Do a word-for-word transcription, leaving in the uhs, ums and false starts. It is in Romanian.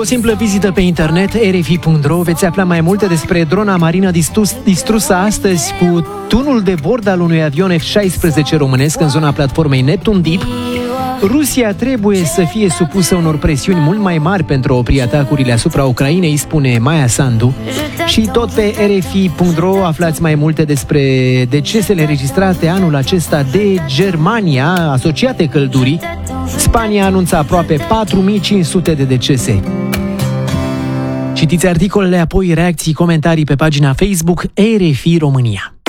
o simplă vizită pe internet r f i punct r o veți afla mai multe despre drona marină distrus, distrusă astăzi cu tunul de bord al unui avion F șaisprezece românesc în zona platformei Neptun Deep. Rusia trebuie să fie supusă unor presiuni mult mai mari pentru a opri atacurile asupra Ucrainei, spune Maia Sandu. Și tot pe r f i punct r o aflați mai multe despre decesele registrate anul acesta de Germania, asociate căldurii. Spania anunță aproape patru mii cinci sute de decese. Citiți articolele, apoi reacții, comentarii pe pagina Facebook R F I România.